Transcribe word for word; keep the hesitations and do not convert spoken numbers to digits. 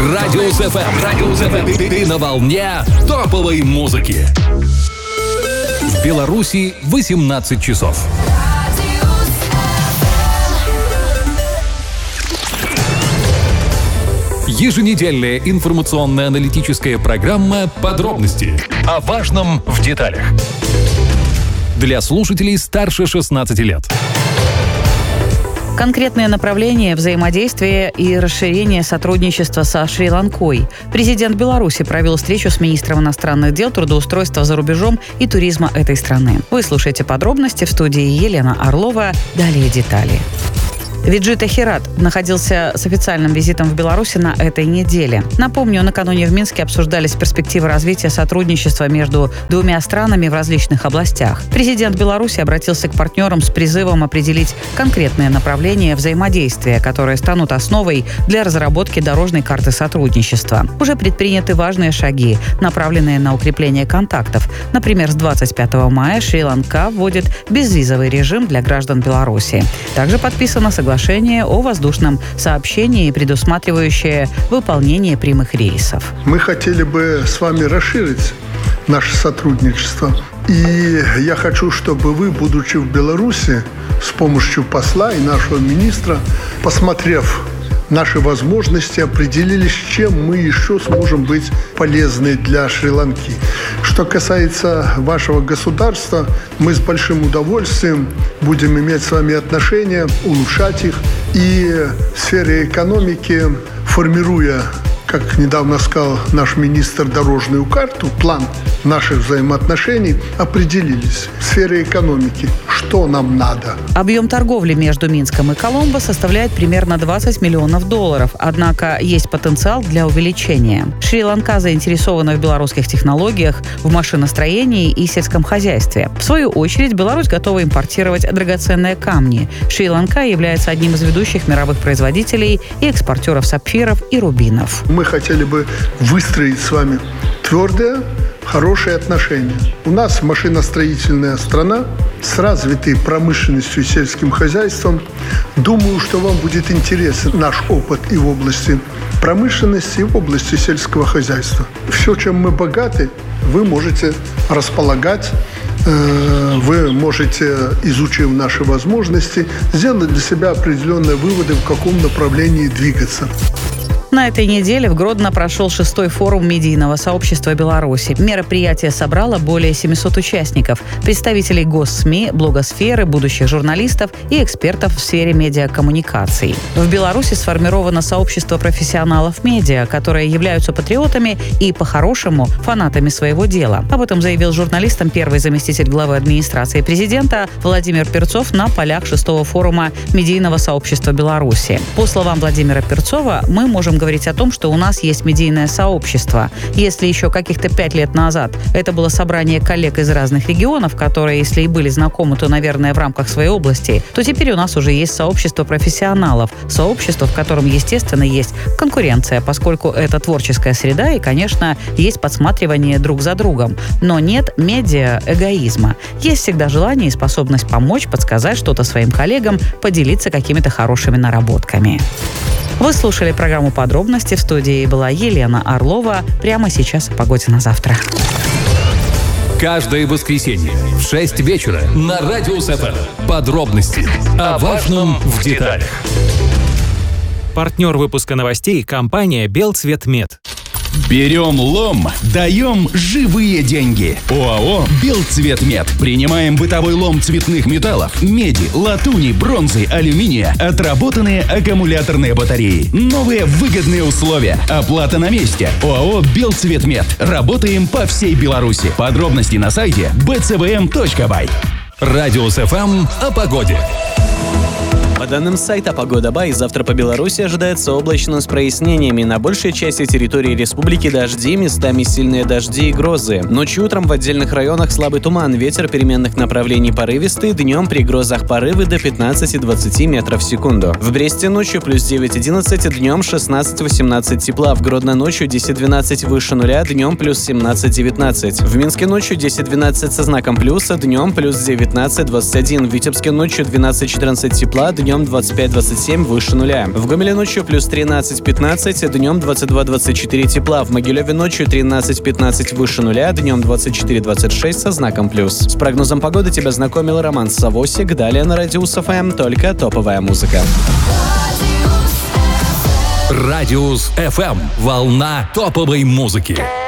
Радиус эф эм. Радиус эф эм. Ты, ты на волне топовой музыки. В Беларуси восемнадцать часов. Еженедельная информационно-аналитическая программа «Подробности» о важном в деталях. Для слушателей старше шестнадцати лет. Конкретные направления взаимодействия и расширения сотрудничества со Шри-Ланкой. Президент Беларуси провел встречу с министром иностранных дел, трудоустройства за рубежом и туризма этой страны. Вы слушаете подробности в студии Елена Орлова. Далее детали. Виджи Тахират находился с официальным визитом в Беларуси на этой неделе. Напомню, накануне в Минске обсуждались перспективы развития сотрудничества между двумя странами в различных областях. Президент Беларуси обратился к партнерам с призывом определить конкретные направления взаимодействия, которые станут основой для разработки дорожной карты сотрудничества. Уже предприняты важные шаги, направленные на укрепление контактов. Например, с двадцать пятого мая Шри-Ланка вводит безвизовый режим для граждан Беларуси. Также подписано соглашение Соглашение о воздушном сообщении, предусматривающее выполнение прямых рейсов. Мы хотели бы с вами расширить наше сотрудничество. И я хочу, чтобы вы, будучи в Беларуси, с помощью посла и нашего министра, посмотрев наши возможности, определились, чем мы еще сможем быть полезны для Шри-Ланки. Что касается вашего государства, мы с большим удовольствием будем иметь с вами отношения, улучшать их. И в сфере экономики, формируя, как недавно сказал наш министр, дорожную карту, план наших взаимоотношений, определились в сфере экономики, что нам надо. Объем торговли между Минском и Коломбо составляет примерно двадцать миллионов долларов, однако есть потенциал для увеличения. Шри-Ланка заинтересована в белорусских технологиях, в машиностроении и сельском хозяйстве. В свою очередь, Беларусь готова импортировать драгоценные камни. Шри-Ланка является одним из ведущих мировых производителей и экспортеров сапфиров и рубинов. Мы хотели бы выстроить с вами твердые, хорошие отношения. У нас машиностроительная страна с развитой промышленностью и сельским хозяйством. Думаю, что вам будет интересен наш опыт и в области промышленности, и в области сельского хозяйства. Все, чем мы богаты, вы можете располагать, вы можете, изучив наши возможности, сделать для себя определенные выводы, в каком направлении двигаться. На этой неделе в Гродно прошел шестой форум медийного сообщества Беларуси. Мероприятие собрало более семисот участников, представителей госсми, блогосферы, будущих журналистов и экспертов в сфере медиакоммуникаций. В Беларуси сформировано сообщество профессионалов медиа, которые являются патриотами и, по-хорошему, фанатами своего дела. Об этом заявил журналистам первый заместитель главы администрации президента Владимир Перцов на полях шестого форума медийного сообщества Беларуси. По словам Владимира Перцова, мы можем говорить о том, что у нас есть медийное сообщество. Если еще каких-то пять лет назад это было собрание коллег из разных регионов, которые, если и были знакомы, то, наверное, в рамках своей области, то теперь у нас уже есть сообщество профессионалов. Сообщество, в котором, естественно, есть конкуренция, поскольку это творческая среда и, конечно, есть подсматривание друг за другом. Но нет медиа-эгоизма. Есть всегда желание и способность помочь, подсказать что-то своим коллегам, поделиться какими-то хорошими наработками. Вы слушали программу «Подробности». В студии была Елена Орлова. Прямо сейчас о погоде на завтра. Каждое воскресенье в шесть вечера на Радиус эф эм. Подробности о важном в деталях. Партнер выпуска новостей – компания «Белцветмет». Берем лом, даем живые деньги. ОАО «Белцветмет». Принимаем бытовой лом цветных металлов, меди, латуни, бронзы, алюминия, отработанные аккумуляторные батареи. Новые выгодные условия. Оплата на месте. ОАО «Белцветмет». Работаем по всей Беларуси. Подробности на сайте би цэ вэ эм точка бай. Радиус эф эм о погоде. По данным сайта «Погода Бай», завтра по Беларуси ожидается облачно с прояснениями. На большей части территории республики дожди, местами сильные дожди и грозы. Ночью и утром в отдельных районах слабый туман, ветер переменных направлений порывистый, днем при грозах порывы до пятнадцати-двадцати метров в секунду. В Бресте ночью плюс девять-одиннадцать, днем шестнадцать-восемнадцать тепла. В Гродно ночью десять-двенадцать выше нуля, днем плюс семнадцать-девятнадцать. В Минске ночью десять-двенадцать со знаком плюса, днем плюс девятнадцать-двадцать один. В Витебске ночью двенадцать-четырнадцать тепла, днем днем двадцать пять двадцать семь выше нуля. В Гомеле ночью плюс тринадцать пятнадцать, днем двадцать два двадцать четыре тепла. В Могилеве ночью тринадцать пятнадцать выше нуля, днем двадцать четыре двадцать шесть со знаком плюс. С прогнозом погоды тебя знакомил Роман Савосик. Далее на Радиус эф эм только топовая музыка. Радиус эф эм. Волна топовой музыки.